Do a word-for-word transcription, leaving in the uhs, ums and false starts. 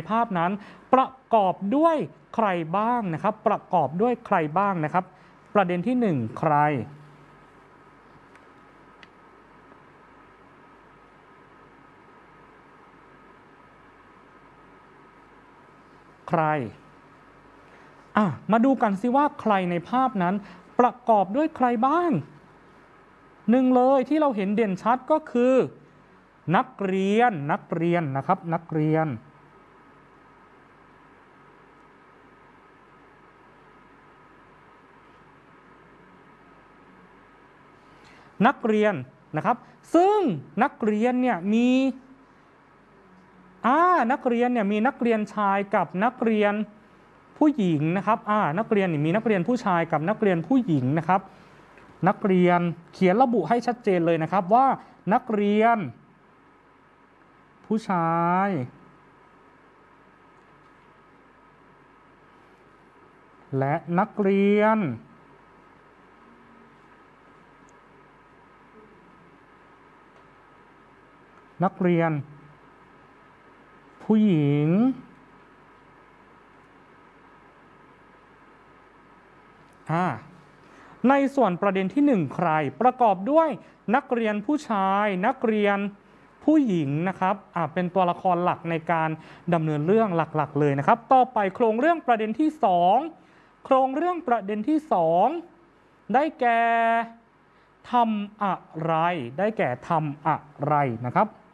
ภาพนั้นประกอบด้วยใครบ้างนะครับประกอบด้วยใครบ้างนะครับประเด็นที่หนึ่งใครใครอ่ะมาดูกันซิว่าใครในภาพนั้นประกอบด้วยใครบ้างหนึ่งเลยที่เราเห็นเด่นชัดก็คือนักเรียนนักเรียนนะครับนักเรียนนักเรียนนะครับซึ่งนักเรียนเนี่ยมีอ่านักเรียนเนี่ยมีนักเรียนชายกับนักเรียนผู้หญิงนะครับอ่านักเรียนมีนักเรียนผู้ชายกับนักเรียนผู้หญิงนะครับนักเรียนเขียนระบุให้ชัดเจนเลยนะครับว่านักเรียนผู้ชายและนักเรียนนักเรียนผู้หญิงอ่าในส่วนประเด็นที่หนึ่งใครประกอบด้วยนักเรียนผู้ชายนักเรียนผู้หญิงนะครับอ่าเป็นตัวละครหลักในการดำเนินเรื่องหลักๆเลยนะครับต่อไปโครงเรื่องประเด็นที่สองโครงเรื่องประเด็นที่สองได้แก่ทำอะไรได้แก่ทำอะไรนะครับ